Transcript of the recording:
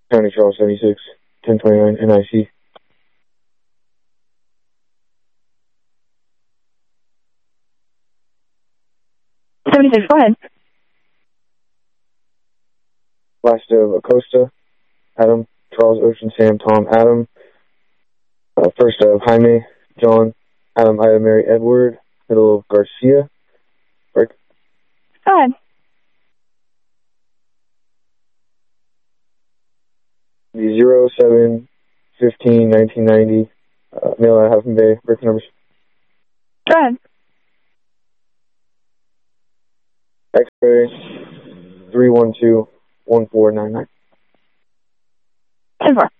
County Charles 76, 1029 NIC. 76, go ahead. Last of Acosta, Adam, Charles, Ocean, Sam, Tom, Adam. First of Jaime, John, Adam, Ida, Mary, Edward. Middle of Garcia. Break. Go ahead. The 07-15-1990. Mail out of Huffman Bay. Break numbers. Go ahead. X-ray 312-1499. 10-4.